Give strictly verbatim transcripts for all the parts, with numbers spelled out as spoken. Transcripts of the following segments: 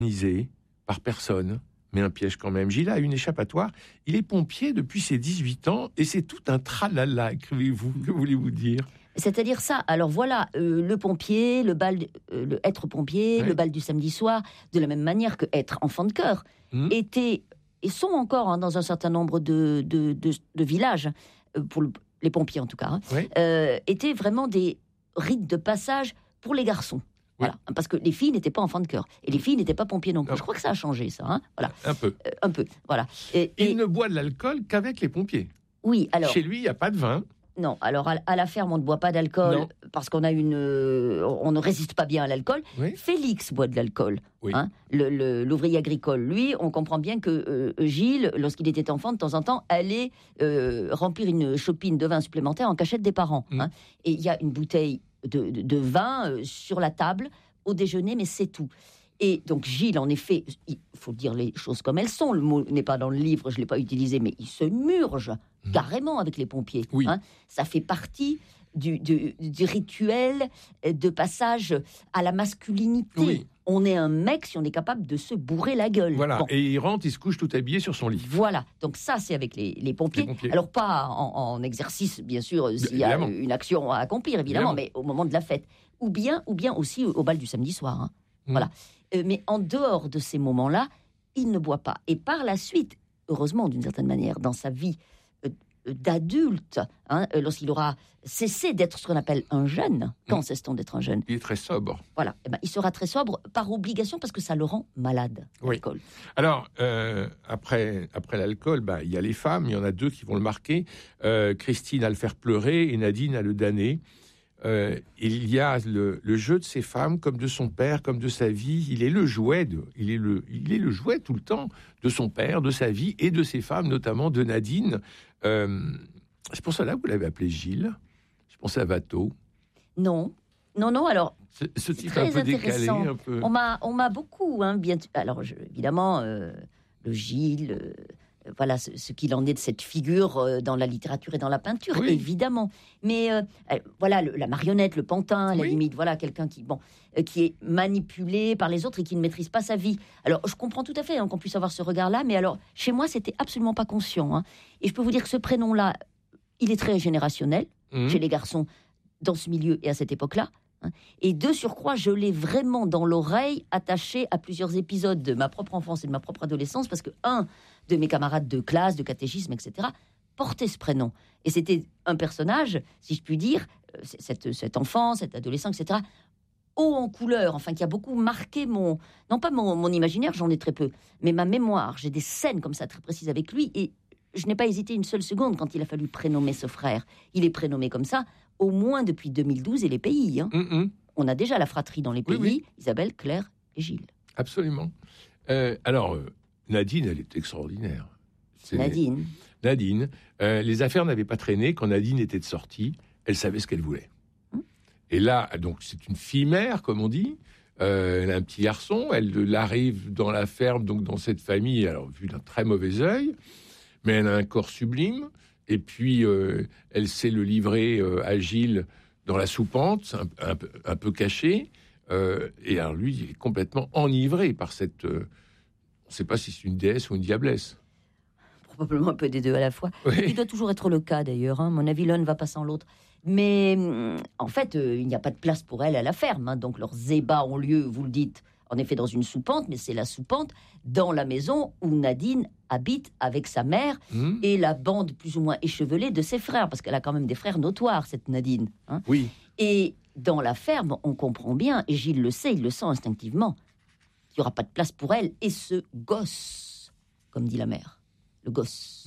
organisé par personne, mais un piège quand même. Gilles a une échappatoire. Il est pompier depuis ses dix-huit ans et c'est tout un tralala, écrivez-vous. Que voulez-vous dire ? C'est-à-dire ça. Alors voilà, euh, le pompier, le bal, euh, le être pompier, Ouais. le bal du samedi soir, de la même manière que être enfant de chœur, Mmh. étaient et sont encore hein, dans un certain nombre de, de, de, de villages, euh, pour le- les pompiers en tout cas, hein, Ouais. euh, étaient vraiment des rites de passage pour les garçons. Voilà, parce que les filles n'étaient pas enfants de chœur et les filles n'étaient pas pompiers non plus. Non. Je crois que ça a changé, ça. Hein, voilà, Un peu. Euh, un peu. Voilà. Et, Il et- ne boit de l'alcool qu'avec les pompiers. oui, alors. Chez lui, il n'y a pas de vin. Non, alors à, à la ferme, on ne boit pas d'alcool Non. parce qu'on a une, euh, on ne résiste pas bien à l'alcool. Oui. Félix boit de l'alcool. Oui. Hein, le- le- l'ouvrier agricole, lui, on comprend bien que euh, Gilles, lorsqu'il était enfant, de temps en temps, allait euh, remplir une chopine de vin supplémentaire en cachette des parents. Mm. Hein. Et il y a une bouteille de, de- de vin euh, sur la table au déjeuner, mais c'est tout. Et donc Gilles, en effet, il faut dire les choses comme elles sont. Le mot n'est pas dans le livre, je ne l'ai pas utilisé, mais il se murge Mhm. carrément avec les pompiers. Oui. Hein. Ça fait partie du, du- du rituel de passage à la masculinité. Oui. On est un mec si on est capable de se bourrer la gueule. Voilà. Bon. Et il rentre, il se couche tout habillé sur son lit. Voilà, donc ça c'est avec les, les, pompiers. Les pompiers. Alors pas en, en exercice, bien sûr, s'il y a Évidemment. une action à accomplir, évidemment, Évidemment. mais au moment de la fête. Ou bien, ou bien aussi au, au bal du samedi soir. Hein. Mm. Voilà. Euh, mais en dehors de ces moments-là, il ne boit pas. Et par la suite, heureusement d'une certaine manière, dans sa vie euh, euh, d'adulte, hein, euh, lorsqu'il aura cessé d'être ce qu'on appelle un jeune, quand Mm. cesse-t-on d'être un jeune ? Il est très sobre. Voilà, eh ben, il sera très sobre par obligation parce que ça le rend malade, Oui. l'alcool. Alors, euh, après, après l'alcool, bah, il y a les femmes, il y en a deux qui vont le marquer. Euh, Christine à le faire pleurer et Nadine à le damner. Euh, il y a le, le jeu de ces femmes, comme de son père, comme de sa vie. Il est le jouet, de, il, est le, il est le jouet tout le temps de son père, de sa vie et de ses femmes, notamment de Nadine. Euh, c'est pour cela que vous l'avez appelé Gilles. Je pensais à Watteau. Non, non, non, alors... Ce, ce type très un peu décalé, intéressant. un peu. On m'a, on m'a beaucoup, hein, bien, alors je- évidemment, euh, le Gilles, euh, voilà ce, ce qu'il en est de cette figure euh, dans la littérature et dans la peinture, Oui. évidemment. Mais euh, euh, voilà, le- la marionnette, le pantin, à la Oui. limite, voilà quelqu'un qui, bon, euh, qui est manipulé par les autres et qui ne maîtrise pas sa vie. Alors, je comprends tout à fait hein, qu'on puisse avoir ce regard-là, mais alors, chez moi, c'était absolument pas conscient. Hein. Et je peux vous dire que ce prénom-là, il est très générationnel Mmh. chez les garçons dans ce milieu et à cette époque-là. hein. Et de surcroît, je l'ai vraiment dans l'oreille attaché à plusieurs épisodes de ma propre enfance et de ma propre adolescence, parce que un de mes camarades de classe, de catéchisme, et cetera, portait ce prénom. Et c'était un personnage, si je puis dire, euh, c- cette, cet enfant, cet adolescent, et cetera, haut en couleur, enfin, qui a beaucoup marqué mon... Non pas mon, mon imaginaire, j'en ai très peu, mais ma mémoire. J'ai des scènes comme ça très précises avec lui, et je n'ai pas hésité une seule seconde quand il a fallu prénommer ce frère. Il est prénommé comme ça, au moins depuis deux mille douze et les pays. Hein. Hum, hum. On a déjà la fratrie dans les pays, Oui, oui. Isabelle, Claire et Gilles. Absolument. Euh, alors, euh, Nadine, elle est extraordinaire. C'est- Nadine. Nadine, euh, les affaires n'avaient pas traîné quand Nadine était de sortie. Elle savait ce qu'elle voulait. Hum. Et là, donc, c'est une fille-mère, comme on dit. Euh, elle a un petit garçon. Elle arrive dans la ferme, donc dans cette famille, alors vue d'un très mauvais œil, mais elle a un corps sublime. Et puis, euh, elle sait le livrer euh, à Gilles dans la soupente, un, un peu- un peu caché. Euh, et alors, lui, il est complètement enivré par cette... euh, on ne sait pas si c'est une déesse ou une diablesse. Probablement un peu des deux à la fois. Oui. Il doit toujours être le cas d'ailleurs. Hein. À mon avis, l'un ne va pas sans l'autre. Mais hum, en fait, euh, il n'y a pas de place pour elle à la ferme. Hein. Donc leurs ébats ont lieu, vous le dites, en effet dans une soupente, mais c'est la soupente dans la maison où Nadine habite avec sa mère Hum. et la bande plus ou moins échevelée de ses frères, parce qu'elle a quand même des frères notoires, cette Nadine. Hein. Oui. Et dans la ferme, on comprend bien, et Gilles le sait, il le sent instinctivement, qu'il n'y aura pas de place pour elle et ce gosse, comme dit la mère. Le gosse.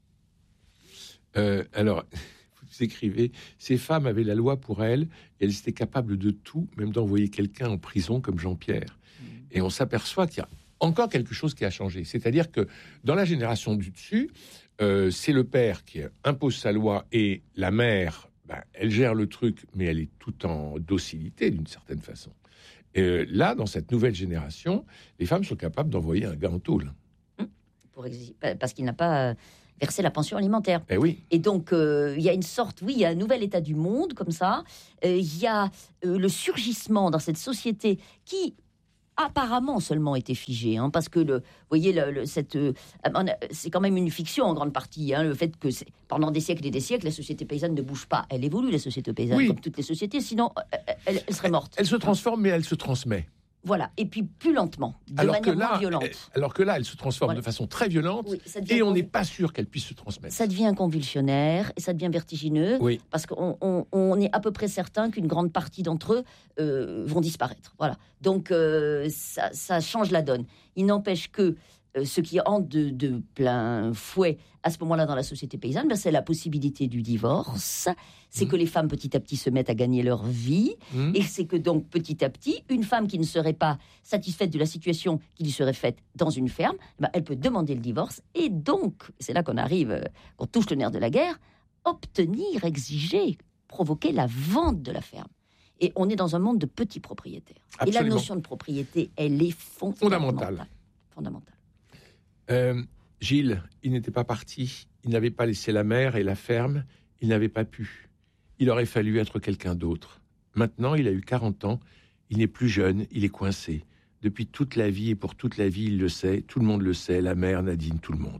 Euh, alors, vous écrivez, ces femmes avaient la loi pour elles, et elles étaient capables de tout, même d'envoyer quelqu'un en prison comme Jean-Pierre. Et on s'aperçoit qu'il y a encore quelque chose qui a changé. C'est-à-dire que dans la génération du dessus, euh, c'est le père qui impose sa loi et la mère, ben, elle gère le truc, mais elle est tout en docilité d'une certaine façon. Et euh, là, dans cette nouvelle génération, les femmes sont capables d'envoyer un gars en tôle. Pour exi- parce qu'il n'a pas euh, versé la pension alimentaire. Eh oui. Et donc, euh, il y a une sorte, oui, il y a un nouvel état du monde, comme ça. Euh, Il y a euh, le surgissement dans cette société qui, apparemment seulement été figé, hein, parce que le, vous voyez, le, le, cette, euh, c'est quand même une fiction en grande partie, hein, le fait que c'est, pendant des siècles et des siècles, la société paysanne ne bouge pas. Elle évolue, la société paysanne, oui. comme toutes les sociétés, sinon elle, elle serait morte. Elle, elle se transforme, mais elle se transmet. Voilà, et puis plus lentement, de alors manière que là, moins violente. Elle, alors que là, elle se transforme voilà. de façon très violente, oui, et on n'est pas sûr qu'elle puisse se transmettre. Ça devient convulsionnaire, et ça devient vertigineux, oui. parce qu'on on, on est à peu près certain qu'une grande partie d'entre eux euh, vont disparaître. Voilà. Donc euh, ça, ça change la donne. Il n'empêche que euh, ce qui entre de, de plein fouet à ce moment-là dans la société paysanne, ben, c'est la possibilité du divorce. C'est mmh. que les femmes petit à petit se mettent à gagner leur vie, mmh. et c'est que donc petit à petit, une femme qui ne serait pas satisfaite de la situation qui lui serait faite dans une ferme, ben, elle peut demander le divorce, et donc, c'est là qu'on arrive, qu'on touche le nerf de la guerre, obtenir, exiger, provoquer la vente de la ferme. Et on est dans un monde de petits propriétaires. Absolument. Et la notion de propriété, elle est fondamentale. Fondamentale. Euh, Gilles, il n'était pas parti, il n'avait pas laissé la mère et la ferme, il n'avait pas pu. Il aurait fallu être quelqu'un d'autre. Maintenant, il a eu quarante ans, il n'est plus jeune, il est coincé. Depuis toute la vie et pour toute la vie, il le sait, tout le monde le sait, la mère, Nadine, tout le monde.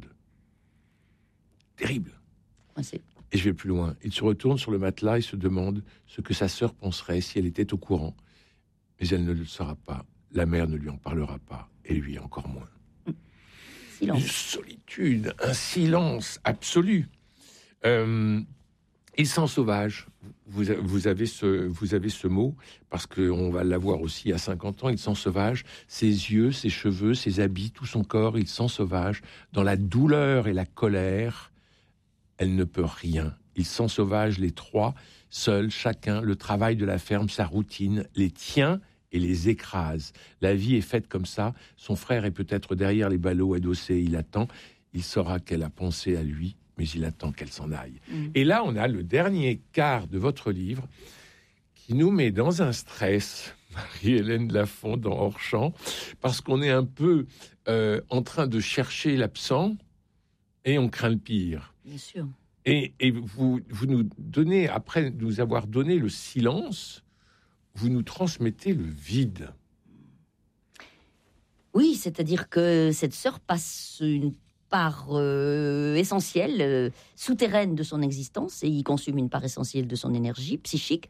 Terrible. Coincé. Et je vais plus loin. Il se retourne sur le matelas et se demande ce que sa sœur penserait si elle était au courant. Mais elle ne le saura pas. La mère ne lui en parlera pas, et lui encore moins. Silence. Une solitude, un silence absolu. Euh, il sent sauvage. Vous, vous, avez ce, vous avez ce mot, parce qu'on va l'avoir aussi à cinquante ans. Il sent sauvage. Ses yeux, ses cheveux, ses habits, tout son corps, il sent sauvage. Dans la douleur et la colère, elle ne peut rien. Il sent sauvage les trois, seuls, chacun, le travail de la ferme, sa routine, les tient et les écrase. La vie est faite comme ça. Son frère est peut-être derrière les ballots adossés. Il attend. Il saura qu'elle a pensé à lui, mais il attend qu'elle s'en aille. Mmh. Et là, on a le dernier quart de votre livre qui nous met dans un stress, Marie-Hélène Lafont, dans Hors-champ, parce qu'on est un peu euh, en train de chercher l'absent et on craint le pire. Bien sûr. Et, et vous, vous nous donnez, après nous avoir donné le silence, vous nous transmettez le vide. Oui, c'est-à-dire que cette sœur passe une part euh, essentielle, euh, souterraine de son existence, et y consume une part essentielle de son énergie psychique,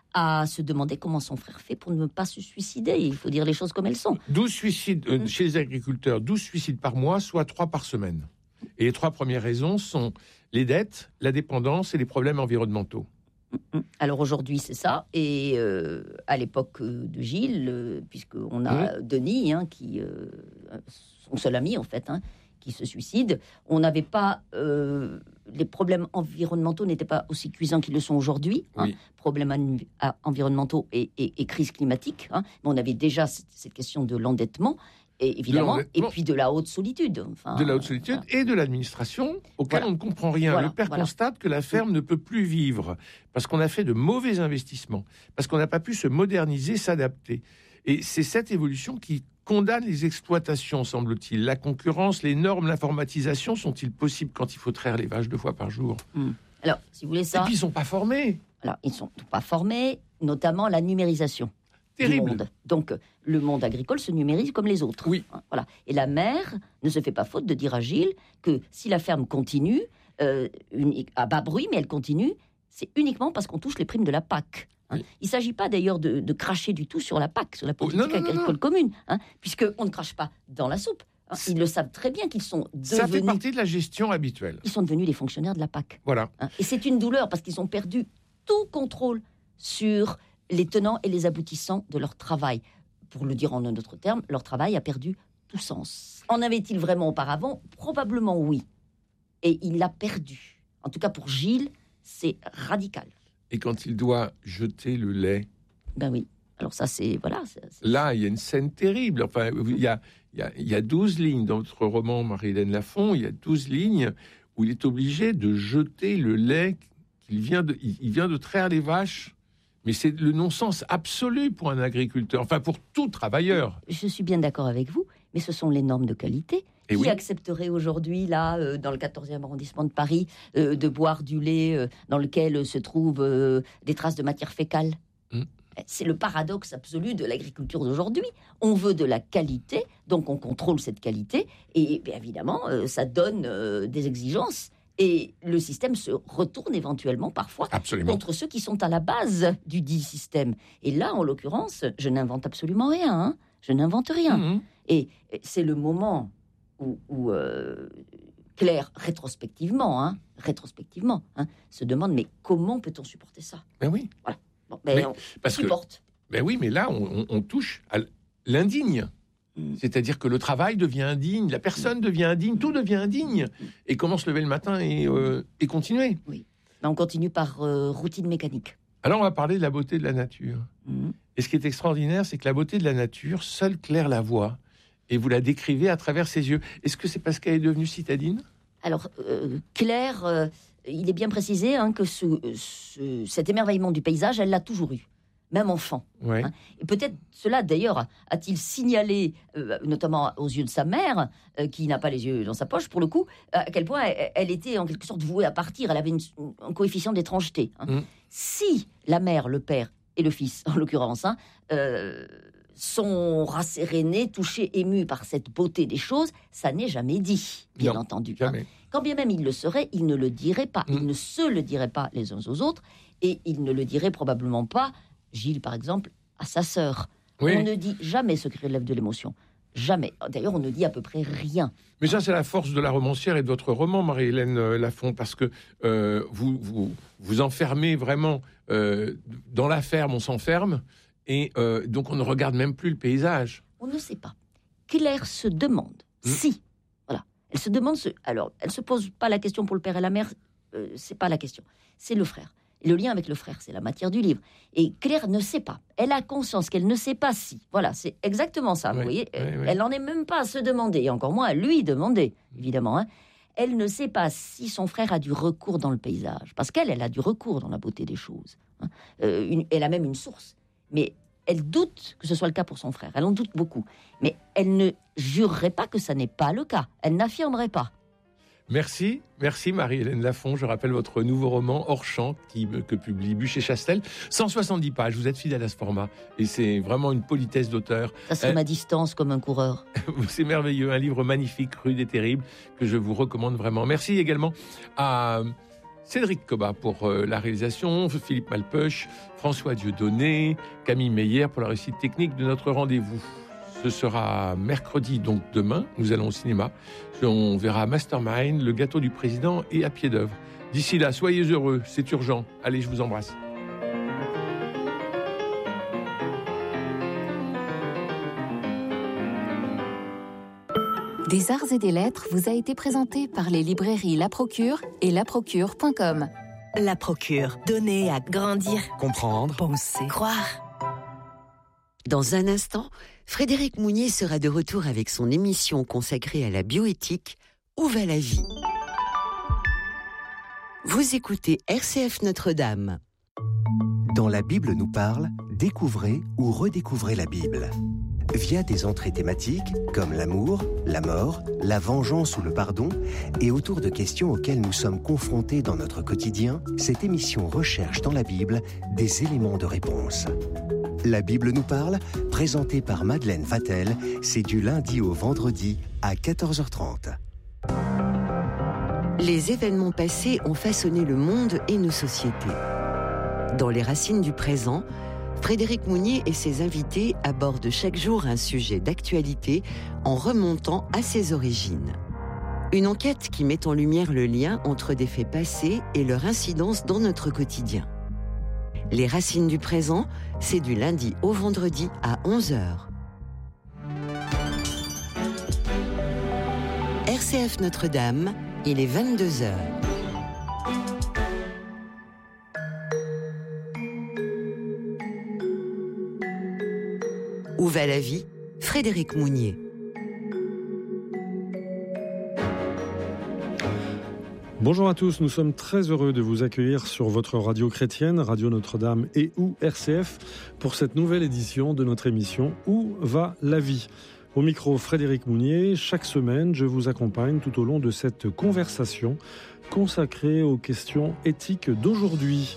à se demander comment son frère fait pour ne pas se suicider. Il faut dire les choses comme elles sont. douze suicides euh, mmh. chez les agriculteurs, douze suicides par mois, soit trois par semaine. Et les trois premières raisons sont les dettes, la dépendance et les problèmes environnementaux. Alors aujourd'hui, c'est ça. Et euh, à l'époque de Gilles, euh, puisqu'on a mmh. Denis, hein, qui, euh, son seul ami en fait, hein, qui se suicide, on n'avait pas... Euh, les problèmes environnementaux n'étaient pas aussi cuisants qu'ils le sont aujourd'hui. Hein, oui. Problèmes an- environnementaux et, et, et crise climatique. Hein, mais on avait déjà cette, cette question de l'endettement. Et évidemment, et puis de la haute solitude. Enfin, de la haute solitude voilà. Et de l'administration, auquel voilà. on ne comprend rien. Voilà. Le père voilà. constate que la ferme oui. ne peut plus vivre, parce qu'on a fait de mauvais investissements, parce qu'on n'a pas pu se moderniser, s'adapter. Et c'est cette évolution qui condamne les exploitations, semble-t-il. La concurrence, les normes, l'informatisation, sont-ils possibles quand il faut traire les vaches deux fois par jour ? hum. Alors, si vous voulez ça... Et puis, ils ne sont pas formés. Alors, ils ne sont pas formés, notamment la numérisation. Terrible. Monde. Donc, le monde agricole se numérise comme les autres. Oui. Voilà. Et la mère ne se fait pas faute de dire à Gilles que si la ferme continue, euh, une, à bas bruit, mais elle continue, c'est uniquement parce qu'on touche les primes de la P A C. Hein. Oui. Il ne s'agit pas d'ailleurs de, de cracher du tout sur la P A C, sur la politique oh, non, non, agricole non, non. commune, hein, puisqu'on ne crache pas dans la soupe. Hein. Ils le savent très bien qu'ils sont devenus... Ça fait partie de la gestion habituelle. Ils sont devenus les fonctionnaires de la P A C. Voilà. Hein. Et c'est une douleur parce qu'ils ont perdu tout contrôle sur les tenants et les aboutissants de leur travail. Pour le dire en un autre terme, leur travail a perdu tout sens. En avait-il vraiment auparavant ? Probablement oui. Et il l'a perdu. En tout cas, pour Gilles, c'est radical. Et quand il doit jeter le lait ? Ben oui. Alors ça, c'est... voilà. C'est, c'est... Là, il y a une scène terrible. Enfin, il y a, il y a, il y a douze lignes dans votre roman, Marie-Hélène Lafont, il y a douze lignes où il est obligé de jeter le lait qu'il vient de... Il vient de traire les vaches. Mais c'est le non-sens absolu pour un agriculteur, enfin pour tout travailleur. Je suis bien d'accord avec vous, mais ce sont les normes de qualité. Et qui oui. accepterait aujourd'hui, là, euh, dans le quatorzième arrondissement de Paris, euh, de boire du lait euh, dans lequel se trouvent euh, des traces de matière fécale ? mmh. C'est le paradoxe absolu de l'agriculture d'aujourd'hui. On veut de la qualité, donc on contrôle cette qualité, et bien évidemment, euh, ça donne euh, des exigences. Et le système se retourne éventuellement parfois Absolument. contre ceux qui sont à la base du dit système. Et là, en l'occurrence, je n'invente absolument rien. Hein. Je n'invente rien. Mmh. Et c'est le moment où, où euh, Claire, rétrospectivement, hein, rétrospectivement, hein, se demande, mais comment peut-on supporter ça ? Ben oui. Voilà. Bon, ben mais, on, parce on supporte. Que, ben oui, mais là, on, on, on touche à l'indigne. C'est-à-dire que le travail devient indigne, la personne devient indigne, tout devient indigne. Et comment se lever le matin et, euh, et continuer ? Oui. On continue par euh, routine mécanique. Alors, on va parler de la beauté de la nature. Mmh. Et ce qui est extraordinaire, c'est que la beauté de la nature, seule Claire la voit. Et vous la décrivez à travers ses yeux. Est-ce que c'est parce qu'elle est devenue citadine ? Alors, euh, Claire, euh, il est bien précisé hein, que ce, ce, cet émerveillement du paysage, elle l'a toujours eu. Même enfant. Ouais. Hein. Et peut-être cela, d'ailleurs, a-t-il signalé, euh, notamment aux yeux de sa mère, euh, qui n'a pas les yeux dans sa poche, pour le coup, à quel point elle, elle était en quelque sorte vouée à partir. Elle avait une, un coefficient d'étrangeté. Hein. Mm. Si la mère, le père et le fils, en l'occurrence, hein, euh, sont rassérénés, touchés, émus par cette beauté des choses, ça n'est jamais dit, bien non, entendu. Jamais. Hein. Quand bien même il le serait, ils ne le diraient pas. Mm. Ils ne se le diraient pas les uns aux autres, et ils ne le diraient probablement pas, Gilles, par exemple, à sa sœur. Oui. On ne dit jamais ce qui relève de l'émotion. Jamais. D'ailleurs, on ne dit à peu près rien. Mais ça, c'est la force de la romancière et de votre roman, Marie-Hélène Lafont, parce que euh, vous, vous vous enfermez vraiment euh, dans la ferme, on s'enferme, et euh, donc on ne regarde même plus le paysage. On ne sait pas. Claire se demande mmh. si, voilà, elle se demande, ce, alors, elle se pose pas la question pour le père et la mère, euh, c'est pas la question, c'est le frère. Et le lien avec le frère, c'est la matière du livre. Et Claire ne sait pas. Elle a conscience qu'elle ne sait pas si. Voilà, c'est exactement ça. Oui, vous voyez, oui, oui. Elle n'en est même pas à se demander, et encore moins à lui demander, évidemment. Hein. Elle ne sait pas si son frère a du recours dans le paysage. Parce qu'elle, elle a du recours dans la beauté des choses. Hein. Euh, une, elle a même une source. Mais elle doute que ce soit le cas pour son frère. Elle en doute beaucoup. Mais elle ne jurerait pas que ça n'est pas le cas. Elle n'affirmerait pas. Merci, merci Marie-Hélène Lafont. Je rappelle votre nouveau roman Hors champ qui, que publie Buchet-Chastel. cent soixante-dix pages, vous êtes fidèle à ce format. Et c'est vraiment une politesse d'auteur. Ça serait euh, ma distance comme un coureur. C'est merveilleux, un livre magnifique, rude et terrible, que je vous recommande vraiment. Merci également à Cédric Cobat pour euh, la réalisation, Philippe Malpeuch, François Dieudonné, Camille Meyer pour la réussite technique de notre rendez-vous. Ce sera mercredi, donc demain, nous allons au cinéma. On verra Mastermind, Le gâteau du président et À pied d'œuvre. D'ici là, soyez heureux, c'est urgent. Allez, je vous embrasse. Des arts et des lettres vous a été présenté par les librairies La Procure et la procure point com. La Procure, donner à grandir, comprendre, penser, croire. Dans un instant, Frédéric Mounier sera de retour avec son émission consacrée à la bioéthique « Où va la vie ?» Vous écoutez R C F Notre-Dame. Dans La Bible nous parle, découvrez ou redécouvrez la Bible. Via des entrées thématiques comme l'amour, la mort, la vengeance ou le pardon, et autour de questions auxquelles nous sommes confrontés dans notre quotidien, cette émission recherche dans la Bible des éléments de réponse. La Bible nous parle, présentée par Madeleine Vatel, c'est du lundi au vendredi à quatorze heures trente. Les événements passés ont façonné le monde et nos sociétés. Dans Les Racines du présent, Frédéric Mounier et ses invités abordent chaque jour un sujet d'actualité en remontant à ses origines. Une enquête qui met en lumière le lien entre des faits passés et leur incidence dans notre quotidien. Les Racines du présent, c'est du lundi au vendredi à onze heures. R C F Notre-Dame, il est vingt-deux heures. Où va la vie ? Frédéric Mounier. Bonjour à tous, nous sommes très heureux de vous accueillir sur votre radio chrétienne, Radio Notre-Dame et ou R C F, pour cette nouvelle édition de notre émission « Où va la vie ?» Au micro, Frédéric Mounier. Chaque semaine, je vous accompagne tout au long de cette conversation consacrée aux questions éthiques d'aujourd'hui.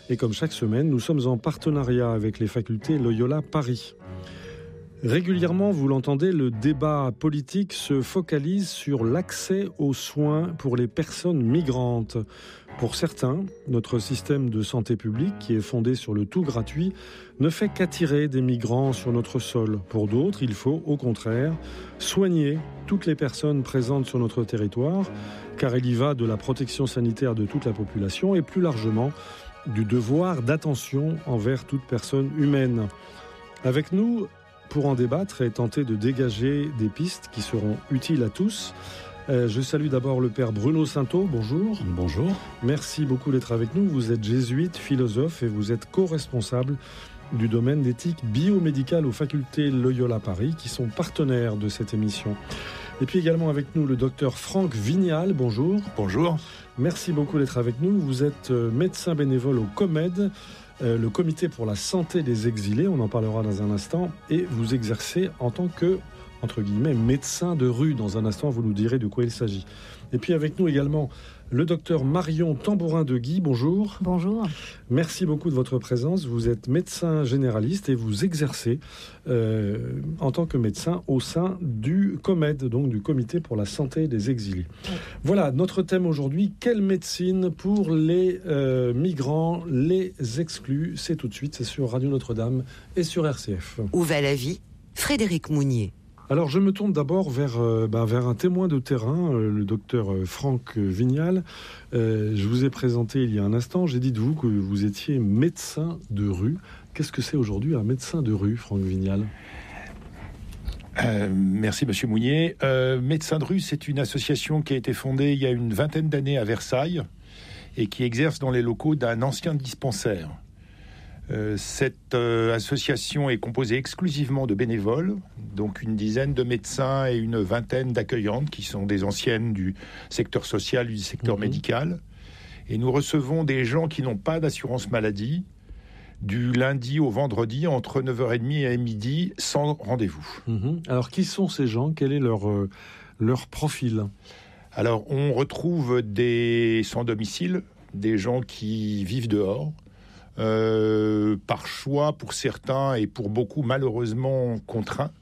Et comme chaque semaine, nous sommes en partenariat avec les facultés Loyola Paris. Régulièrement, vous l'entendez, le débat politique se focalise sur l'accès aux soins pour les personnes migrantes. Pour certains, notre système de santé publique, qui est fondé sur le tout gratuit, ne fait qu'attirer des migrants sur notre sol. Pour d'autres, il faut, au contraire, soigner toutes les personnes présentes sur notre territoire, car il y va de la protection sanitaire de toute la population et plus largement du devoir d'attention envers toute personne humaine. Avec nous, pour en débattre et tenter de dégager des pistes qui seront utiles à tous, euh, je salue d'abord le père Bruno Sainteau. Bonjour. Bonjour. Merci beaucoup d'être avec nous. Vous êtes jésuite, philosophe et vous êtes co-responsable du domaine d'éthique biomédicale aux facultés Loyola Paris, qui sont partenaires de cette émission. Et puis également avec nous le docteur Franck Vignal. Bonjour. Bonjour. Merci beaucoup d'être avec nous. Vous êtes médecin bénévole au COMED, le comité pour la santé des exilés, on en parlera dans un instant, et vous exercez en tant que, entre guillemets, médecin de rue. Dans un instant, vous nous direz de quoi il s'agit. Et puis avec nous également le docteur Marion Tambourin-de-Guy. Bonjour. Bonjour. Merci beaucoup de votre présence. Vous êtes médecin généraliste et vous exercez euh, en tant que médecin au sein du COMED, donc du Comité pour la santé des exilés. Oui. Voilà, notre thème aujourd'hui, quelle médecine pour les euh, migrants, les exclus. C'est tout de suite, c'est sur Radio Notre-Dame et sur R C F. Où va la vie ? Frédéric Mounier. Alors, je me tourne d'abord vers, euh, bah, vers un témoin de terrain, euh, le docteur euh, Franck Vignal. Euh, je vous ai présenté il y a un instant. J'ai dit de vous que vous étiez médecin de rue. Qu'est-ce que c'est aujourd'hui un médecin de rue, Franck Vignal ? Euh, merci Monsieur Mounier. Euh, Médecins de rue, c'est une association qui a été fondée il y a une vingtaine d'années à Versailles et qui exerce dans les locaux d'un ancien dispensaire. Euh, cette euh, association est composée exclusivement de bénévoles, donc une dizaine de médecins et une vingtaine d'accueillantes qui sont des anciennes du secteur social et du secteur mmh. médical. Et nous recevons des gens qui n'ont pas d'assurance maladie du lundi au vendredi entre neuf heures trente et midi sans rendez-vous. Mmh. Alors qui sont ces gens ? Quel est leur, euh, leur profil ? Alors on retrouve des sans domicile, des gens qui vivent dehors, Euh, par choix pour certains et pour beaucoup malheureusement contraints.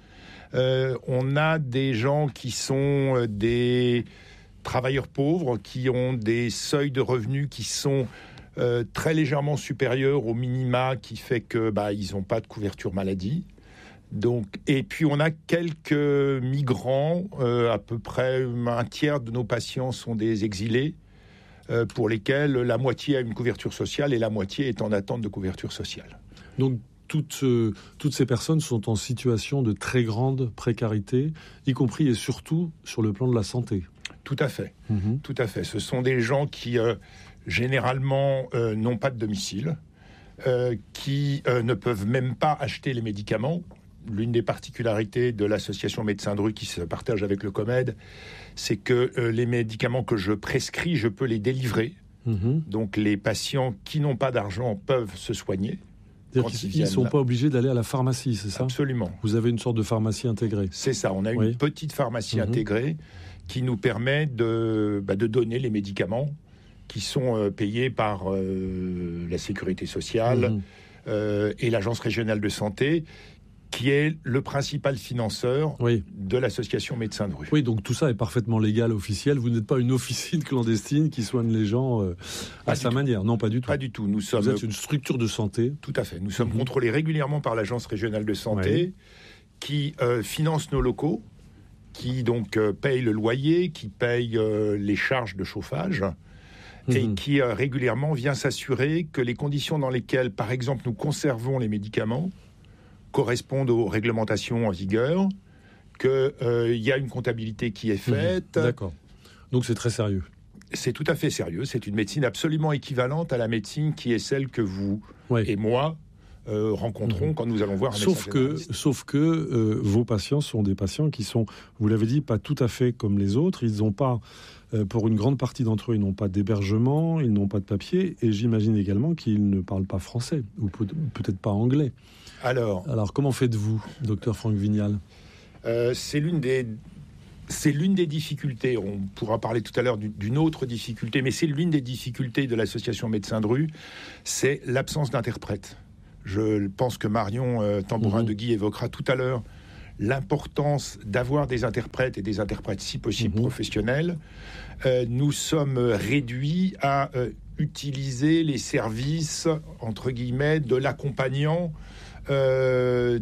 Euh, on a des gens qui sont des travailleurs pauvres, qui ont des seuils de revenus qui sont euh, très légèrement supérieurs au minima, qui fait que bah, ils n'ont pas de couverture maladie. Donc, et puis on a quelques migrants, euh, à peu près un tiers de nos patients sont des exilés, Euh, pour lesquels la moitié a une couverture sociale et la moitié est en attente de couverture sociale. Donc toutes, euh, toutes ces personnes sont en situation de très grande précarité, y compris et surtout sur le plan de la santé. Tout à fait, mmh. tout à fait. Ce sont des gens qui euh, généralement euh, n'ont pas de domicile, euh, qui euh, ne peuvent même pas acheter les médicaments. L'une des particularités de l'association Médecins de rue qui se partage avec le COMED, c'est que euh, les médicaments que je prescris, je peux les délivrer. Mmh. Donc les patients qui n'ont pas d'argent peuvent se soigner. Ils ne sont là. Pas obligés d'aller à la pharmacie, c'est ça ? Absolument. Vous avez une sorte de pharmacie intégrée. C'est ça, on a oui. une petite pharmacie mmh. intégrée qui nous permet de, bah, de donner les médicaments qui sont euh, payés par euh, la sécurité sociale mmh. euh, et l'agence régionale de santé, qui est le principal financeur oui. de l'association Médecins de rue. Oui, donc tout ça est parfaitement légal, officiel. Vous n'êtes pas une officine clandestine qui soigne les gens euh, à sa tout. manière. Non, pas du tout. Pas du tout. Nous sommes... Vous êtes une structure de santé. Tout à fait. Nous sommes mmh. contrôlés régulièrement par l'agence régionale de santé oui. qui euh, finance nos locaux, qui donc euh, paye le loyer, qui paye euh, les charges de chauffage mmh. et qui euh, régulièrement vient s'assurer que les conditions dans lesquelles, par exemple, nous conservons les médicaments correspondent aux réglementations en vigueur, qu'il euh, y a une comptabilité qui est faite. Mmh, d'accord. Donc c'est très sérieux. C'est tout à fait sérieux. C'est une médecine absolument équivalente à la médecine qui est celle que vous oui. et moi euh, rencontrons mmh. quand nous allons voir un sauf médecin que, généraliste. Sauf que euh, vos patients sont des patients qui sont, vous l'avez dit, pas tout à fait comme les autres. Ils n'ont pas, euh, pour une grande partie d'entre eux, ils n'ont pas d'hébergement, ils n'ont pas de papier, et j'imagine également qu'ils ne parlent pas français, ou peut- peut-être pas anglais. Alors, Alors, comment faites-vous, docteur Franck Vignal ? euh, C'est l'une des c'est l'une des difficultés, on pourra parler tout à l'heure d'une autre difficulté, mais c'est l'une des difficultés de l'association Médecins de rue, c'est l'absence d'interprète. Je pense que Marion euh, Tambourin mmh. de Guy évoquera tout à l'heure l'importance d'avoir des interprètes et des interprètes si possible mmh. professionnels. Euh, nous sommes réduits à euh, utiliser les services, entre guillemets, de l'accompagnant euh,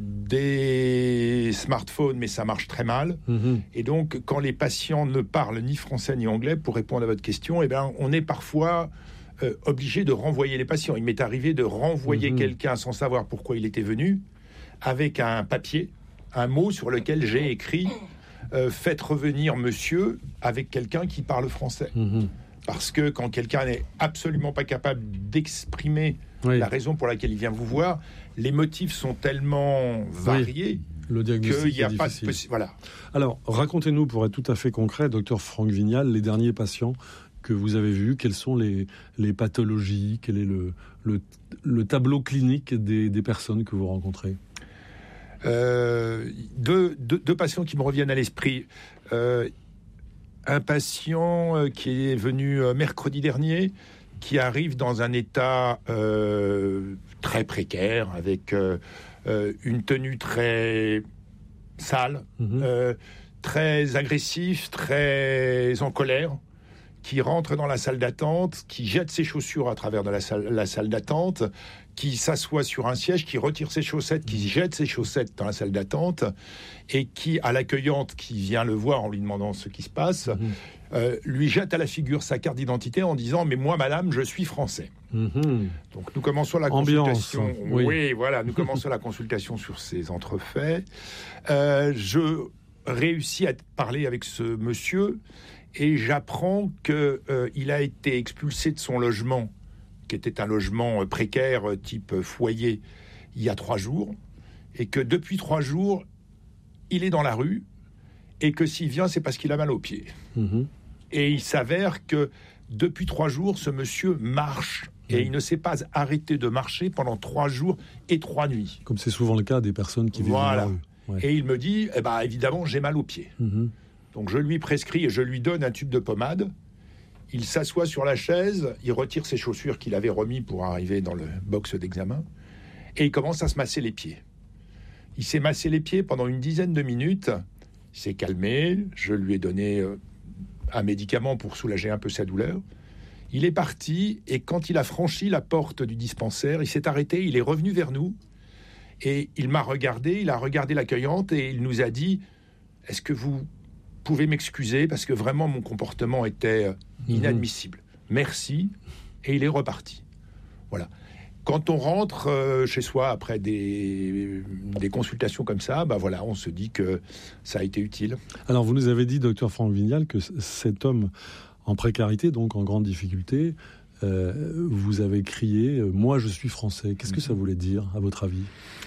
des smartphones, mais ça marche très mal. Mmh. Et donc, quand les patients ne parlent ni français ni anglais, pour répondre à votre question, eh ben, on est parfois euh, obligé de renvoyer les patients. Il m'est arrivé de renvoyer mmh. quelqu'un sans savoir pourquoi il était venu, avec un papier, un mot sur lequel j'ai écrit euh, « Faites revenir monsieur » avec quelqu'un qui parle français. Mmh. Parce que quand quelqu'un n'est absolument pas capable d'exprimer oui. la raison pour laquelle il vient vous voir, les motifs sont tellement variés oui. le diagnostic qu'il n'y a est pas difficile. de... Voilà. Alors, racontez-nous, pour être tout à fait concret, docteur Franck Vignal, les derniers patients que vous avez vus, quelles sont les, les pathologies, quel est le, le, le tableau clinique des, des personnes que vous rencontrez ? Euh, deux, deux, deux patients qui me reviennent à l'esprit. Euh, un patient euh, qui est venu euh, mercredi dernier, qui arrive dans un état euh, très précaire, avec euh, euh, une tenue très sale, mmh. euh, très agressif, très en colère, qui rentre dans la salle d'attente, qui jette ses chaussures à travers de la salle, la salle d'attente, qui s'assoit sur un siège, qui retire ses chaussettes, qui jette ses chaussettes dans la salle d'attente, et qui, à l'accueillante qui vient le voir en lui demandant ce qui se passe, mmh. euh, lui jette à la figure sa carte d'identité en disant « Mais moi, madame, je suis français. Mmh. » Donc nous commençons la Ambiance, consultation. Oui. oui, voilà, nous commençons la consultation sur ces entrefaits. Euh, je réussis à parler avec ce monsieur, et j'apprends qu'il euh, a été expulsé de son logement, qui était un logement précaire type foyer, il y a trois jours, et que depuis trois jours, il est dans la rue, et que s'il vient, c'est parce qu'il a mal aux pieds. Mmh. Et il s'avère que depuis trois jours, ce monsieur marche, mmh. et il ne s'est pas arrêté de marcher pendant trois jours et trois nuits. Comme c'est souvent le cas des personnes qui vivent voilà. dans la rue. Ouais. Et il me dit, eh ben, évidemment, j'ai mal aux pieds. Mmh. Donc je lui prescris et je lui donne un tube de pommade. Il s'assoit sur la chaise, il retire ses chaussures qu'il avait remis pour arriver dans le box d'examen, et il commence à se masser les pieds. Il s'est massé les pieds pendant une dizaine de minutes, il s'est calmé, je lui ai donné un médicament pour soulager un peu sa douleur. Il est parti, et quand il a franchi la porte du dispensaire, il s'est arrêté, il est revenu vers nous, et il m'a regardé, il a regardé l'accueillante, et il nous a dit « Est-ce que vous pouvez m'excuser parce que vraiment mon comportement était inadmissible. Merci. » Et il est reparti. Voilà. Quand on rentre euh, chez soi après des, des consultations comme ça, bah voilà, on se dit que ça a été utile. Alors, vous nous avez dit, docteur Franck Vignal, que cet homme en précarité, donc en grande difficulté, euh, vous avez crié « Moi, je suis français ». Qu'est-ce que ça voulait dire, à votre avis ?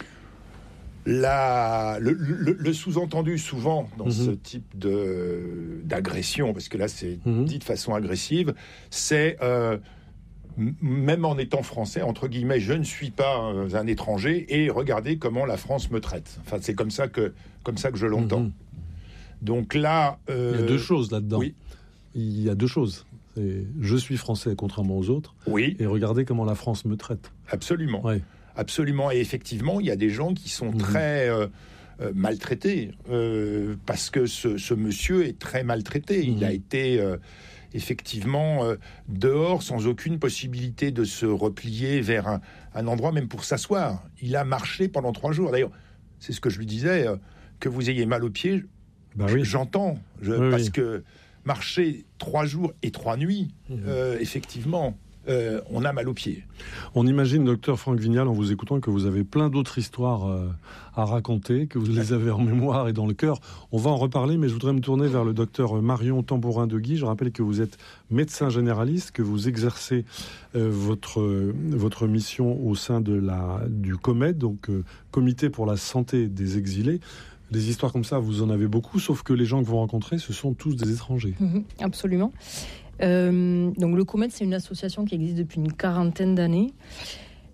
La, le, le, le sous-entendu souvent dans mmh. ce type de, d'agression, parce que là c'est mmh. dit de façon agressive, c'est euh, m- même en étant français, entre guillemets, je ne suis pas euh, un étranger, et regardez comment la France me traite. Enfin, c'est comme ça que, comme ça que je l'entends. Mmh. Donc là... Euh, il y a deux choses là-dedans. Oui. Il y a deux choses. C'est, je suis français contrairement aux autres, oui. et regardez comment la France me traite. Absolument. Ouais. Absolument, et effectivement, il y a des gens qui sont mmh. très euh, euh, maltraités, euh, parce que ce, ce monsieur est très maltraité. Mmh. Il a été euh, effectivement euh, dehors, sans aucune possibilité de se replier vers un, un endroit, même pour s'asseoir. Il a marché pendant trois jours. D'ailleurs, c'est ce que je lui disais, euh, que vous ayez mal aux pieds, bah oui. j'entends, je, oui, parce oui. que marcher trois jours et trois nuits, mmh. euh, effectivement... Euh, on a mal aux pieds. On imagine, docteur Franck Vignal, en vous écoutant, que vous avez plein d'autres histoires euh, à raconter, que vous les avez en mémoire et dans le cœur. On va en reparler, mais je voudrais me tourner vers le docteur Marion Tambourin de Guy. Je rappelle que vous êtes médecin généraliste, que vous exercez euh, votre, euh, votre mission au sein de la, du COMED, donc euh, Comité pour la santé des exilés. Des histoires comme ça, vous en avez beaucoup, sauf que les gens que vous rencontrez, ce sont tous des étrangers. Mmh, absolument. Euh, donc le COMED, c'est une association qui existe depuis une quarantaine d'années.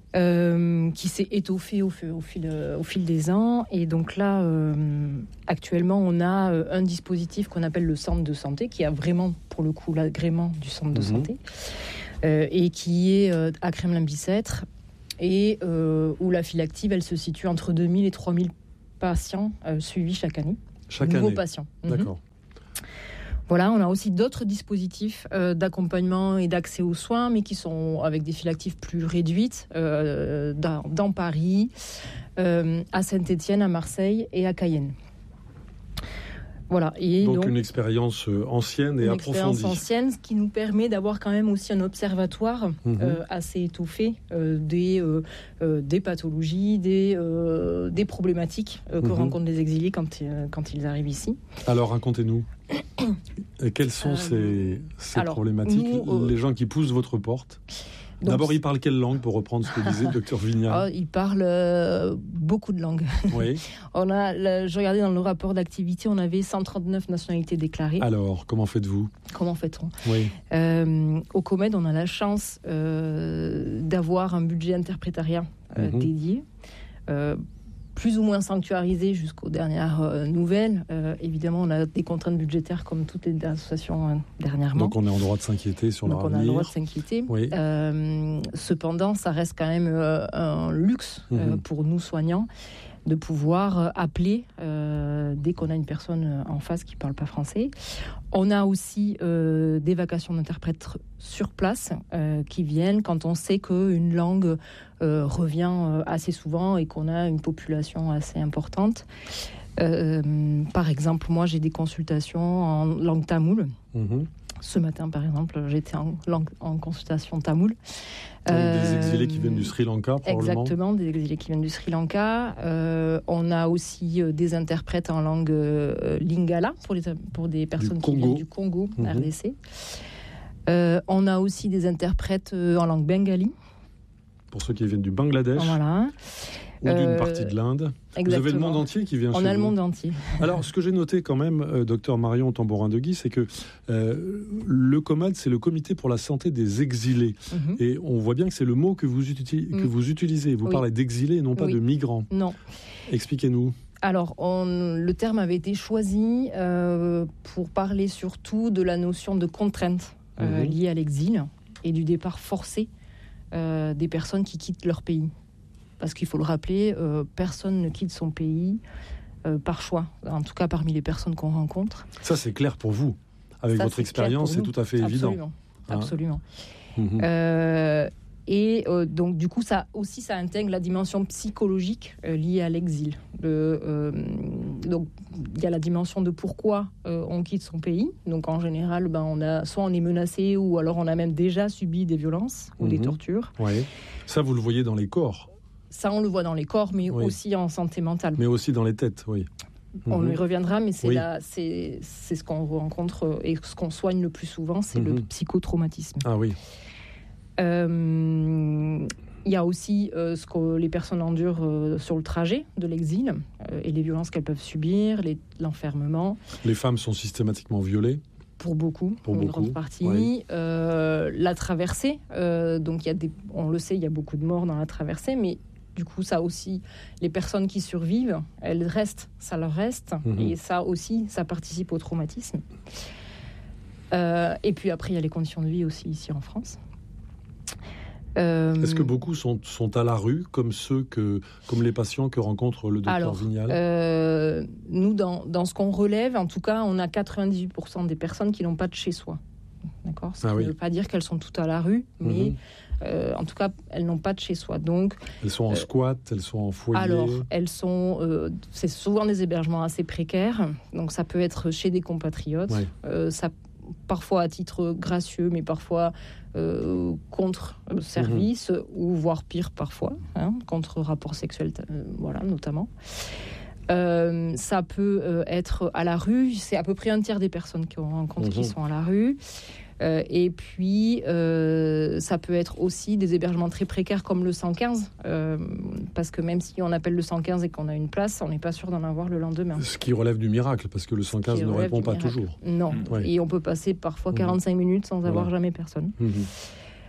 Euh, qui s'est étoffé au, au, fil, au fil des ans. Et donc là, euh, actuellement, on a un dispositif qu'on appelle le centre de santé, qui a vraiment, pour le coup, l'agrément du centre de mmh. santé, euh, et qui est euh, à Kremlin-Bicêtre, et euh, où la file active, elle se situe entre deux mille et trois mille patients euh, suivis chaque année. Chaque nouveaux année. patients. D'accord. Mmh. Voilà, on a aussi d'autres dispositifs euh, d'accompagnement et d'accès aux soins, mais qui sont avec des files actives plus réduites, euh, dans, dans Paris, euh, à Saint-Étienne, à Marseille et à Cayenne. Voilà. Et donc, donc une expérience ancienne et une approfondie. Une expérience ancienne, ce qui nous permet d'avoir quand même aussi un observatoire mmh. euh, assez étoffé euh, des, euh, euh, des pathologies, des, euh, des problématiques euh, que mmh. rencontrent les exilés quand, euh, quand ils arrivent ici. Alors, racontez-nous. Et quelles sont euh, ces, ces alors, problématiques nous, euh, Les gens qui poussent votre porte. Donc, d'abord, ils parlent quelle langue, pour reprendre ce que disait le docteur Vignal? Oh, ils parlent euh, beaucoup de langues. Oui. on a, là, je regardais dans le rapport d'activité, on avait cent trente-neuf nationalités déclarées. Alors, comment faites-vous? Comment fait-on? Oui. euh, Au COMED, on a la chance euh, d'avoir un budget interprétariat euh, mm-hmm. dédié. Euh, plus ou moins sanctuarisé jusqu'aux dernières euh, nouvelles. Euh, évidemment, on a des contraintes budgétaires comme toutes les associations euh, dernièrement. Donc on est en droit de s'inquiéter sur leur avenir. Donc on a le droit de s'inquiéter. Oui. Euh, cependant, ça reste quand même euh, un luxe euh, mmh. pour nous soignants de pouvoir appeler euh, dès qu'on a une personne en face qui ne parle pas français. On a aussi euh, des vacations d'interprètes sur place euh, qui viennent quand on sait qu'une langue euh, revient assez souvent et qu'on a une population assez importante. Euh, par exemple, moi, j'ai des consultations en langue tamoule. Mmh. Ce matin, par exemple, j'étais en, langue, en consultation tamoule. Euh, des exilés qui viennent du Sri Lanka, probablement. Exactement, des exilés qui viennent du Sri Lanka. Euh, on a aussi euh, des interprètes en langue euh, lingala pour, les, pour des personnes qui viennent du Congo, mmh. R D C. Euh, on a aussi des interprètes euh, en langue bengali. Pour ceux qui viennent du Bangladesh. Voilà. Ou d'une euh, partie de l'Inde. Exactement. Vous avez le monde entier qui vient On chez vous. On a le monde entier. Alors, ce que j'ai noté quand même, euh, docteur Marion Tambourin-Deguy, c'est que euh, le COMAD, c'est le Comité pour la santé des exilés. Mm-hmm. Et on voit bien que c'est le mot que vous, uti- mm. que vous utilisez. Vous oui. parlez d'exilés et non pas oui. de migrants. Non. Expliquez-nous. Alors, on, le terme avait été choisi euh, pour parler surtout de la notion de contrainte euh, mm-hmm. liée à l'exil et du départ forcé euh, des personnes qui quittent leur pays. Parce qu'il faut le rappeler, euh, personne ne quitte son pays euh, par choix. En tout cas, parmi les personnes qu'on rencontre. Ça, c'est clair pour vous. Avec Ça, votre c'est expérience, c'est tout à fait absolument, évident. Absolument. Hein mmh. euh, et euh, donc, du coup, ça aussi, ça intègre la dimension psychologique euh, liée à l'exil. Le, euh, donc, il y a la dimension de pourquoi euh, on quitte son pays. Donc, en général, ben, on a, soit on est menacé, ou alors on a même déjà subi des violences ou mmh. des tortures. Ouais. Ça, vous le voyez dans les corps. Ça, on le voit dans les corps, mais oui. aussi en santé mentale. Mais aussi dans les têtes, oui. On mmh. y reviendra, mais c'est, oui. la, c'est, c'est ce qu'on rencontre et ce qu'on soigne le plus souvent, c'est mmh. le psychotraumatisme. Ah oui. Il euh, y a aussi euh, ce que les personnes endurent euh, sur le trajet de l'exil euh, et les violences qu'elles peuvent subir, les, l'enfermement. Les femmes sont systématiquement violées. Pour beaucoup, pour une beaucoup. grande partie. Oui. Euh, la traversée, euh, donc il y a des, on le sait, il y a beaucoup de morts dans la traversée, mais du coup, ça aussi, les personnes qui survivent, elles restent, ça leur reste, mmh. et ça aussi, ça participe au traumatisme. Euh, et puis après, il y a les conditions de vie aussi ici en France. Euh, Est-ce que beaucoup sont, sont à la rue, comme ceux que, comme les patients que rencontre le docteur alors, Vignal euh, Nous, dans, dans ce qu'on relève, en tout cas, on a quatre-vingt-dix-huit pour cent des personnes qui n'ont pas de chez soi. D'accord ? Ça ah ne oui. veut pas dire qu'elles sont toutes à la rue, mais mmh. euh, en tout cas, elles n'ont pas de chez soi. Donc, elles sont en euh, squat, elles sont en foyer. Alors, elles sont, euh, c'est souvent des hébergements assez précaires. Donc, ça peut être chez des compatriotes. Ouais. Euh, ça, parfois à titre gracieux, mais parfois euh, contre le service, mmh. ou voire pire parfois, hein, contre rapport sexuel, euh, voilà, notamment. Euh, ça peut euh, être à la rue, c'est à peu près un tiers des personnes qu'on rencontre mmh. qui sont à la rue. Euh, et puis, euh, ça peut être aussi des hébergements très précaires comme le cent quinze, euh, parce que même si on appelle le cent quinze et qu'on a une place, on n'est pas sûr d'en avoir le lendemain. Ce qui relève du miracle, parce que le cent quinze ne répond pas toujours. Non, ouais. Et on peut passer parfois quarante-cinq mmh. minutes sans avoir mmh. jamais personne. Mmh.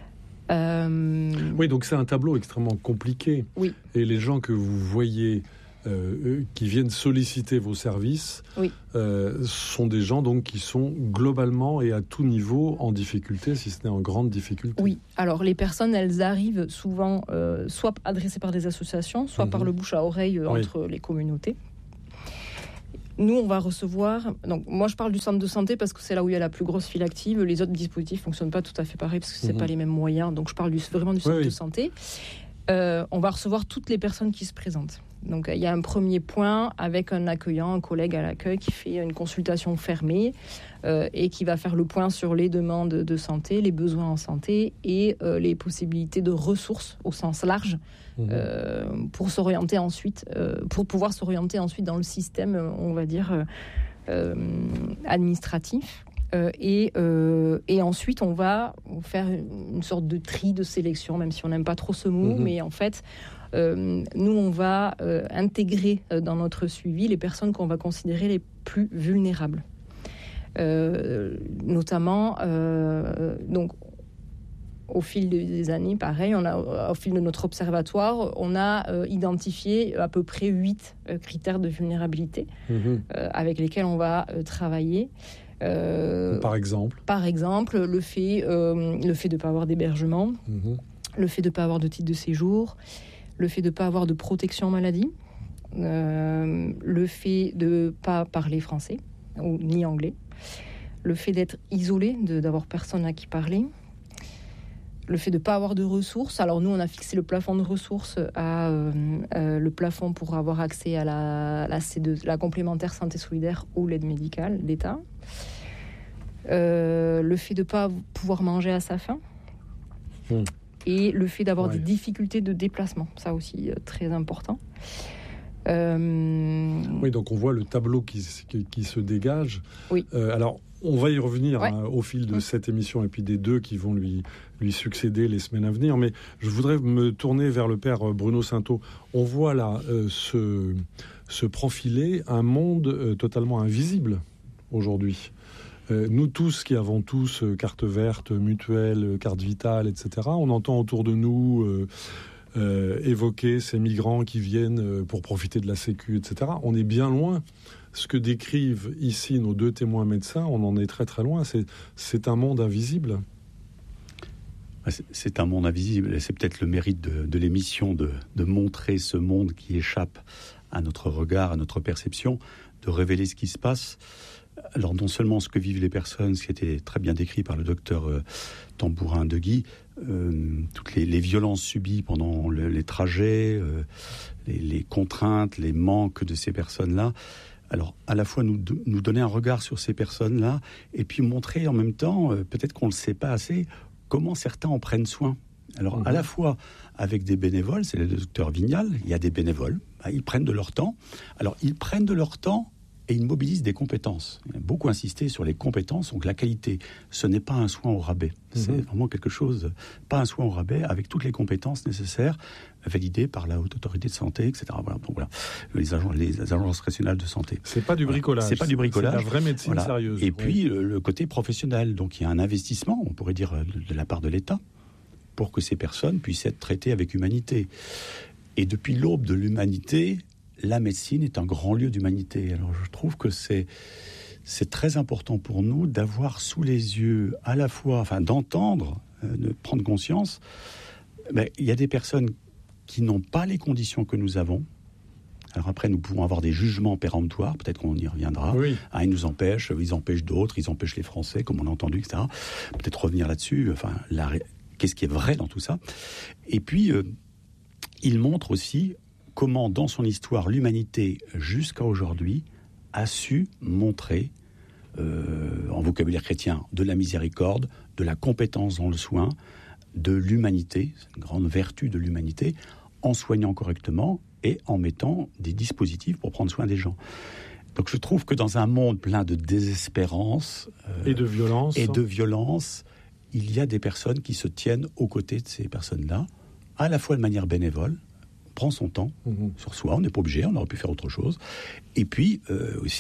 Euh... Oui, donc c'est un tableau extrêmement compliqué. Oui. Et les gens que vous voyez euh, qui viennent solliciter vos services oui. euh, sont des gens donc qui sont globalement et à tout niveau en difficulté, si ce n'est en grande difficulté. Oui. Alors les personnes, elles arrivent souvent euh, soit adressées par des associations, soit mmh. par le bouche à oreille euh, oui. entre les communautés. Nous, on va recevoir... Donc, moi, je parle du centre de santé parce que c'est là où il y a la plus grosse file active. Les autres dispositifs ne fonctionnent pas tout à fait pareil parce que ce n'est mmh. pas les mêmes moyens. Donc, je parle du, vraiment du centre oui, oui. de santé. Euh, on va recevoir toutes les personnes qui se présentent. Donc, il y a un premier point avec un accueillant, un collègue à l'accueil qui fait une consultation fermée euh, et qui va faire le point sur les demandes de santé, les besoins en santé et euh, les possibilités de ressources au sens large mmh. euh, pour s'orienter ensuite, euh, pour pouvoir s'orienter ensuite dans le système, on va dire, euh, euh, administratif. Euh, et, euh, et ensuite, on va faire une sorte de tri de sélection, même si on n'aime pas trop ce mot, mmh. mais en fait... Euh, nous, on va euh, intégrer euh, dans notre suivi les personnes qu'on va considérer les plus vulnérables. Euh, notamment, euh, donc, au fil des années, pareil, on a, au fil de notre observatoire, on a euh, identifié à peu près huit euh, critères de vulnérabilité mmh. euh, avec lesquels on va euh, travailler. Euh, par exemple Par exemple, le fait, euh, le fait de ne pas avoir d'hébergement, mmh. le fait de ne pas avoir de titre de séjour, le fait de ne pas avoir de protection maladie, euh, le fait de ne pas parler français ou, ni anglais, le fait d'être isolé, de, d'avoir personne à qui parler, le fait de ne pas avoir de ressources. Alors nous, on a fixé le plafond de ressources à euh, euh, le plafond pour avoir accès à la, la, C deux, la complémentaire santé solidaire ou l'aide médicale d'État. Euh, le fait de ne pas pouvoir manger à sa faim. Mmh. Et le fait d'avoir ouais. des difficultés de déplacement, ça aussi euh, très important. Euh... Oui, donc on voit le tableau qui, qui, qui se dégage. Oui. Euh, alors, on va y revenir ouais. hein, au fil de mmh. cette émission et puis des deux qui vont lui, lui succéder les semaines à venir. Mais je voudrais me tourner vers le père Bruno Sainteau. On voit là euh, se, se profiler un monde euh, totalement invisible aujourd'hui. Euh, nous tous qui avons tous euh, carte verte, mutuelle, carte vitale, et cetera, on entend autour de nous euh, euh, évoquer ces migrants qui viennent euh, pour profiter de la Sécu, et cetera. On est bien loin. Ce que décrivent ici nos deux témoins médecins, on en est très très loin. C'est, c'est un monde invisible. C'est, c'est un monde invisible et c'est peut-être le mérite de, de l'émission de, de montrer ce monde qui échappe à notre regard, à notre perception, de révéler ce qui se passe. Alors non seulement ce que vivent les personnes, ce qui a été très bien décrit par le docteur euh, Tambourin de Guy, euh, toutes les, les violences subies pendant le, les trajets, euh, les, les contraintes, les manques de ces personnes-là. Alors à la fois nous, nous donner un regard sur ces personnes-là et puis montrer en même temps, euh, peut-être qu'on ne le sait pas assez, comment certains en prennent soin. Alors mmh. à la fois avec des bénévoles, c'est le docteur Vignal, il y a des bénévoles, bah, ils prennent de leur temps. Alors ils prennent de leur temps et ils mobilisent des compétences. Il a beaucoup insisté sur les compétences, donc la qualité. Ce n'est pas un soin au rabais. C'est mmh. vraiment quelque chose, pas un soin au rabais, avec toutes les compétences nécessaires, validées par la Haute Autorité de Santé, et cetera. Voilà, donc voilà, les, agents, les agences régionales de santé. C'est pas du bricolage. C'est pas du bricolage. C'est la vraie médecine voilà. sérieuse. Et oui. puis le, le côté professionnel. Donc il y a un investissement, on pourrait dire, de, de la part de l'État, pour que ces personnes puissent être traitées avec humanité. Et depuis l'aube de l'humanité, la médecine est un grand lieu d'humanité. Alors je trouve que c'est, c'est très important pour nous d'avoir sous les yeux, à la fois, enfin d'entendre, euh, de prendre conscience, ben, il y a des personnes qui n'ont pas les conditions que nous avons. Alors après, nous pouvons avoir des jugements péremptoires, peut-être qu'on y reviendra. Oui. Ah, ils nous empêchent, ils empêchent d'autres, ils empêchent les Français, comme on a entendu, et cetera. Peut-être revenir là-dessus, enfin, la, qu'est-ce qui est vrai dans tout ça. Et puis, euh, ils montrent aussi comment, dans son histoire, l'humanité, jusqu'à aujourd'hui, a su montrer, euh, en vocabulaire chrétien, de la miséricorde, de la compétence dans le soin, de l'humanité, c'est une grande vertu de l'humanité, en soignant correctement et en mettant des dispositifs pour prendre soin des gens. Donc je trouve que dans un monde plein de désespérance euh, et de violence, et de violence, il y a des personnes qui se tiennent aux côtés de ces personnes-là, à la fois de manière bénévole, prend son temps mmh. sur soi, on n'est pas obligé, on aurait pu faire autre chose, et puis euh, aussi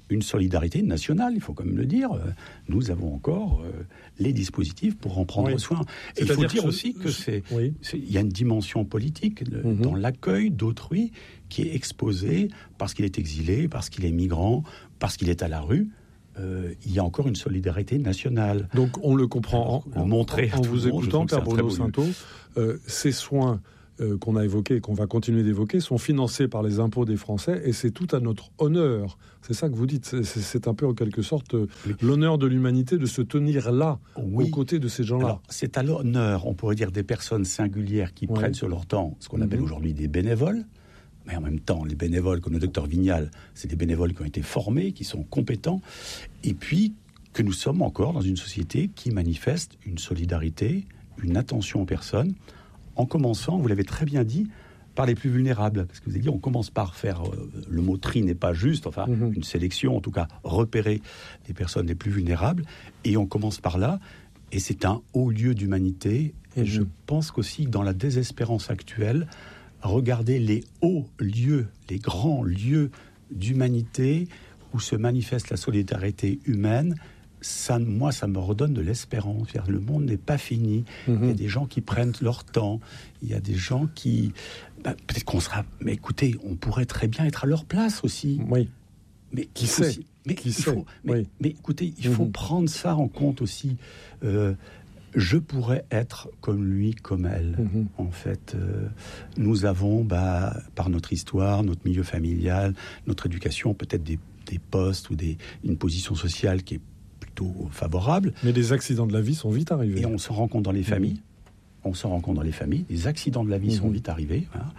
une solidarité nationale, il faut quand même le dire. Nous avons encore euh, les dispositifs pour en prendre oui. soin. Et il faut dire ce, aussi que c'est, oui. c'est, il y a une dimension politique de, mm-hmm. dans l'accueil d'autrui qui est exposé parce qu'il est exilé, parce qu'il est migrant, parce qu'il est à la rue. Euh, il y a encore une solidarité nationale. Donc on le comprend en, en, montrer en, en vous monde, écoutant, Père Bruno Saintot, euh, ces soins Euh, qu'on a évoqués et qu'on va continuer d'évoquer sont financés par les impôts des Français et c'est tout à notre honneur. C'est ça que vous dites. C'est, c'est un peu en quelque sorte oui. l'honneur de l'humanité de se tenir là, oui. aux côtés de ces gens-là. Alors, c'est à l'honneur, on pourrait dire, des personnes singulières qui oui. prennent sur leur temps ce qu'on appelle mmh. aujourd'hui des bénévoles. Mais en même temps, les bénévoles comme le docteur Vignal, c'est des bénévoles qui ont été formés, qui sont compétents. Et puis, que nous sommes encore dans une société qui manifeste une solidarité, une attention aux personnes, en commençant, vous l'avez très bien dit, par les plus vulnérables. Parce que vous avez dit, on commence par faire, euh, le mot tri n'est pas juste, enfin, mmh. une sélection, en tout cas, repérer les personnes les plus vulnérables. Et on commence par là. Et c'est un haut lieu d'humanité. Et mmh. je pense qu'aussi, dans la désespérance actuelle, regarder les hauts lieux, les grands lieux d'humanité où se manifeste la solidarité humaine, ça, moi, ça me redonne de l'espérance. Le monde n'est pas fini. Mmh. Il y a des gens qui prennent leur temps. Il y a des gens qui... Bah, peut-être qu'on sera... Mais écoutez, on pourrait très bien être à leur place aussi. Oui. Mais qui sait aussi... mais, qui il sait faut... mais, oui. mais écoutez, il mmh. faut prendre ça en compte aussi. Euh, je pourrais être comme lui, comme elle. Mmh. En fait, euh, nous avons, bah, par notre histoire, notre milieu familial, notre éducation, peut-être des, des postes ou des, une position sociale qui est favorable. Mais les accidents de la vie sont vite arrivés. Et on se rend compte dans les familles. Mmh. On se rend compte dans les familles. Les accidents de la vie mmh. sont vite arrivés. Hein,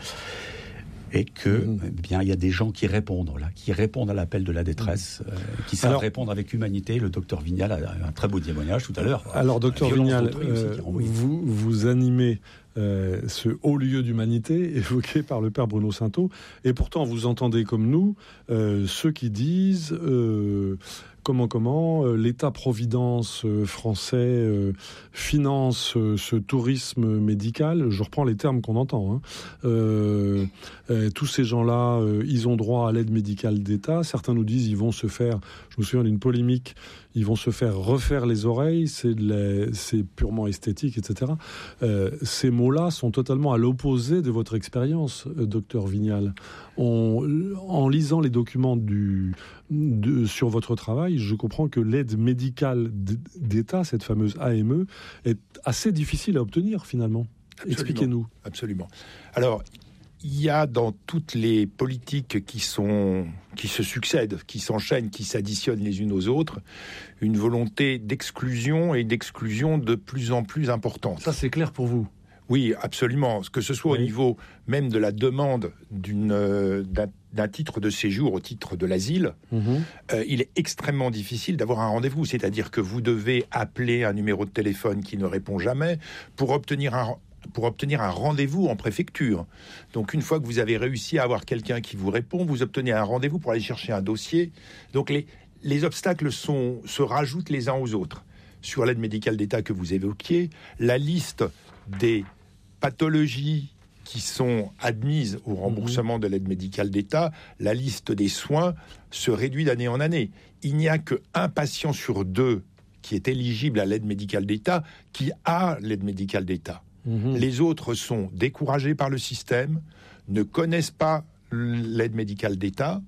et que, mmh. eh bien, il y a des gens qui répondent, là, qui répondent à l'appel de la détresse, mmh. euh, qui savent alors, répondre avec humanité. Le docteur Vignal a un très beau témoignage tout à l'heure. Alors, docteur Vignal, euh, vous, vous animez Euh, ce haut lieu d'humanité évoqué par le Père Bruno Saintot, et pourtant vous entendez comme nous euh, ceux qui disent euh, comment comment euh, l'État-providence euh, français euh, finance euh, ce tourisme médical. Je reprends les termes qu'on entend. Hein. Euh, euh, tous ces gens-là, euh, ils ont droit à l'aide médicale d'État. Certains nous disent ils vont se faire. Je me souviens d'une polémique. Ils vont se faire refaire les oreilles, c'est, les, c'est purement esthétique, et cetera. Euh, ces mots-là sont totalement à l'opposé de votre expérience, euh, docteur Vignal. On, en lisant les documents du, de, sur votre travail, je comprends que l'aide médicale d'État, cette fameuse A M E, est assez difficile à obtenir finalement. Absolument. Expliquez-nous. Absolument. Alors, il y a dans toutes les politiques qui sont, qui se succèdent, qui s'enchaînent, qui s'additionnent les unes aux autres, une volonté d'exclusion et d'exclusion de plus en plus importante. Ça, c'est clair pour vous? Oui, absolument. Que ce soit oui. au niveau même de la demande d'une, euh, d'un, d'un titre de séjour au titre de l'asile, mmh. euh, il est extrêmement difficile d'avoir un rendez-vous. C'est-à-dire que vous devez appeler un numéro de téléphone qui ne répond jamais pour obtenir un pour obtenir un rendez-vous en préfecture. Donc, une fois que vous avez réussi à avoir quelqu'un qui vous répond, vous obtenez un rendez-vous pour aller chercher un dossier. Donc, les, les obstacles sont, se rajoutent les uns aux autres. Sur l'aide médicale d'État que vous évoquiez, la liste des pathologies qui sont admises au remboursement de l'aide médicale d'État, la liste des soins se réduit d'année en année. Il n'y a qu'un patient sur deux qui est éligible à l'aide médicale d'État qui a l'aide médicale d'État. Mmh. Les autres sont découragés par le système, ne connaissent pas l'aide médicale d'État,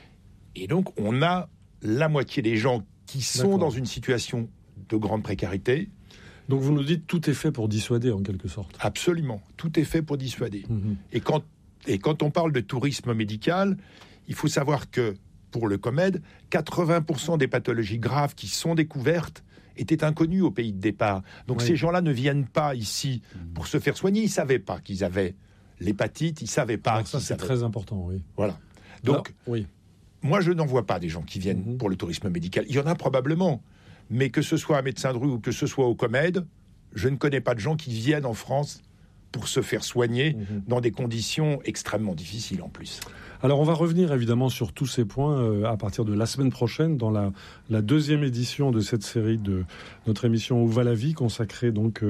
et donc on a la moitié des gens qui sont D'accord. dans une situation de grande précarité. Donc vous nous dites tout est fait pour dissuader en quelque sorte. Absolument, tout est fait pour dissuader. Mmh. Et, quand, et quand on parle de tourisme médical, il faut savoir que pour le COMED, quatre-vingts pour cent des pathologies graves qui sont découvertes étaient inconnus au pays de départ. Donc oui. ces gens-là ne viennent pas ici pour se faire soigner. Ils ne savaient pas qu'ils avaient l'hépatite, ils ne savaient pas... Alors ça, c'est avaient... très important, oui. Voilà. Donc, Alors, oui. moi, je n'en vois pas des gens qui viennent mm-hmm. pour le tourisme médical. Il y en a probablement. Mais que ce soit un médecin de rue ou que ce soit au COMED, je ne connais pas de gens qui viennent en France pour se faire soigner mmh. dans des conditions extrêmement difficiles en plus. Alors on va revenir évidemment sur tous ces points euh, à partir de la semaine prochaine dans la, la deuxième édition de cette série de notre émission Où va la vie, consacrée donc euh,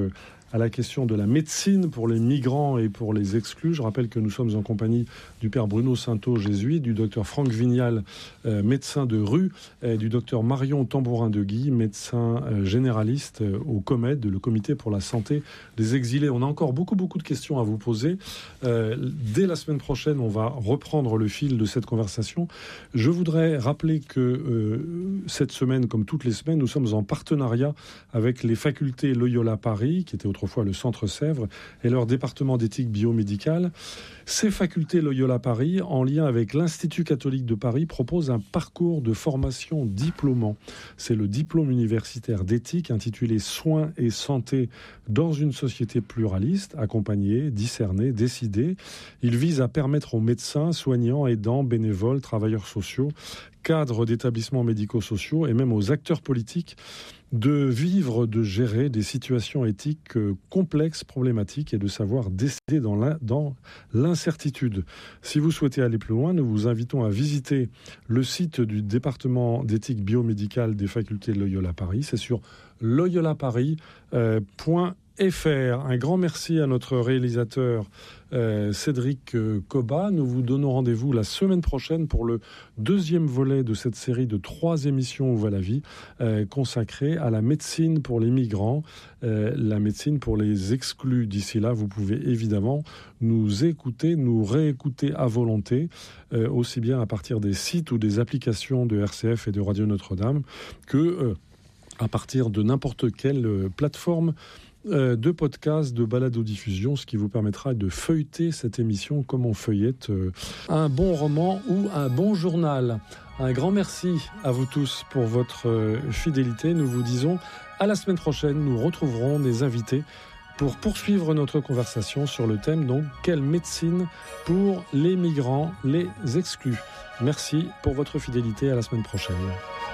à la question de la médecine pour les migrants et pour les exclus. Je rappelle que nous sommes en compagnie du père Bruno Sainteau, jésuite, du docteur Franck Vignal, euh, médecin de rue, et du docteur Marion Tambourin-de-Guy, médecin euh, généraliste euh, au COMED, le Comité pour la santé des exilés. On a encore beaucoup, beaucoup de questions à vous poser. Euh, dès la semaine prochaine, on va reprendre le fil de cette conversation. Je voudrais rappeler que euh, cette semaine, comme toutes les semaines, nous sommes en partenariat avec les facultés Loyola Paris, qui était autrefois le Centre Sèvres, et leur département d'éthique biomédicale. Ces facultés Loyola Paris, en lien avec l'Institut catholique de Paris, proposent un parcours de formation diplômant. C'est le diplôme universitaire d'éthique intitulé « Soins et santé dans une société pluraliste », accompagné, discerné, décidé. Il vise à permettre aux médecins, soignants, aidants, bénévoles, travailleurs sociaux, cadres d'établissements médico-sociaux et même aux acteurs politiques de vivre, de gérer des situations éthiques complexes, problématiques et de savoir décider dans, la, dans l'incertitude. Si vous souhaitez aller plus loin, nous vous invitons à visiter le site du département d'éthique biomédicale des facultés de Loyola Paris. C'est sur loyola paris point F R. Un grand merci à notre réalisateur euh, Cédric euh, Coba. Nous vous donnons rendez-vous la semaine prochaine pour le deuxième volet de cette série de trois émissions Où va la vie, euh, consacrée à la médecine pour les migrants, euh, la médecine pour les exclus. D'ici là, vous pouvez évidemment nous écouter, nous réécouter à volonté, euh, aussi bien à partir des sites ou des applications de R C F et de Radio Notre-Dame que euh, à partir de n'importe quelle euh, plateforme de podcasts, de balado-diffusion, ce qui vous permettra de feuilleter cette émission comme on feuillette un bon roman ou un bon journal. Un grand merci à vous tous pour votre fidélité. Nous vous disons à la semaine prochaine. Nous retrouverons des invités pour poursuivre notre conversation sur le thème donc quelle médecine pour les migrants, les exclus. Merci pour votre fidélité. À la semaine prochaine.